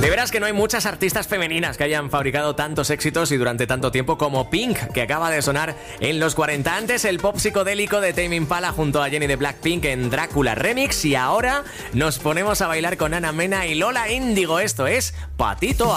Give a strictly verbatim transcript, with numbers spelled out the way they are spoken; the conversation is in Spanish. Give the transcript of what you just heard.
De veras que no hay muchas artistas femeninas que hayan fabricado tantos éxitos y durante tanto tiempo como Pink, que acaba de sonar en los cuarenta. Antes el pop psicodélico de Tame Impala junto a Jenny de Blackpink en Drácula Remix, y ahora nos ponemos a bailar con Ana Mena y Lola Índigo. Esto es Patito